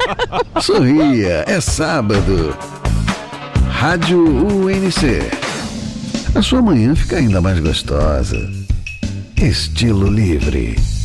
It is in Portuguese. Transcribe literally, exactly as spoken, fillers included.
Sorria, é sábado. Rádio U N C. A sua manhã fica ainda mais gostosa. Estilo livre.